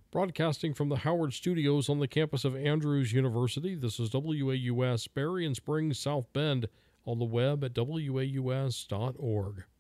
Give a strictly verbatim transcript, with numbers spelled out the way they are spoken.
Broadcasting from the Howard Studios on the campus of Andrews University, this is W A U S Berrien Springs, South Bend, on the web at W A U S dot org.